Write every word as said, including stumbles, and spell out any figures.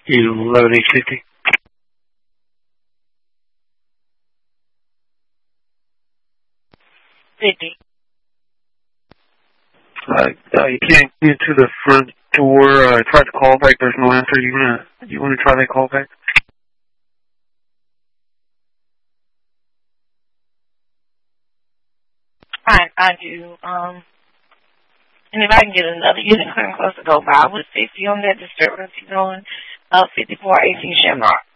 eleven eight fifty. fifty. Uh, uh, you can't get to the front door. I uh, tried to call back. There's no answer. You wanna you wanna try that call back? I I do. Um, and if I can get another unit coming close to go by with fifty on that disturbance, going up fifty-four eighteen Shamrock.